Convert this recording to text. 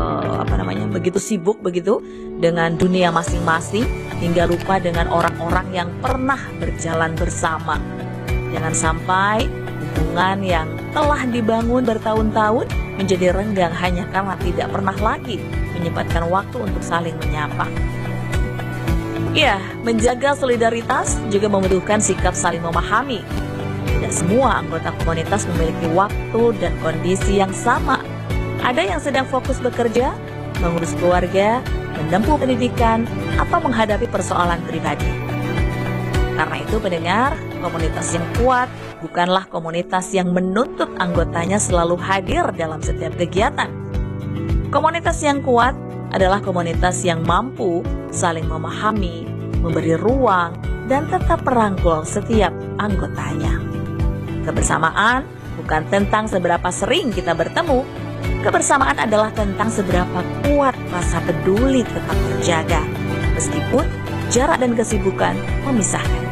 begitu sibuk begitu dengan dunia masing-masing hingga lupa dengan orang-orang yang pernah berjalan bersama. Jangan sampai hubungan yang telah dibangun bertahun-tahun menjadi renggang hanya karena tidak pernah lagi menyempatkan waktu untuk saling menyapa. Ya, menjaga solidaritas juga membutuhkan sikap saling memahami. Tidak semua anggota komunitas memiliki waktu dan kondisi yang sama. Ada yang sedang fokus bekerja, mengurus keluarga, menempuh pendidikan, atau menghadapi persoalan pribadi. Karena itu pendengar, komunitas yang kuat bukanlah komunitas yang menuntut anggotanya selalu hadir dalam setiap kegiatan. Komunitas yang kuat adalah komunitas yang mampu saling memahami, memberi ruang, dan tetap merangkul setiap anggotanya. Kebersamaan bukan tentang seberapa sering kita bertemu. Kebersamaan adalah tentang seberapa kuat rasa peduli tetap terjaga, meskipun jarak dan kesibukan memisahkan